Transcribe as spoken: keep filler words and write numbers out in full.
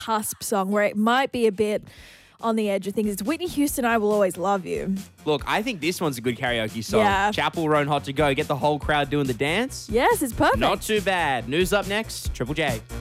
cusp song where it might be a bit on the edge of things. It's Whitney Houston, I Will Always Love You. Look, I think this one's a good karaoke song. Yeah. Chapel Roan Hot to Go. Get the whole crowd doing the dance. Yes, it's perfect. Not too bad. News up next. Triple J.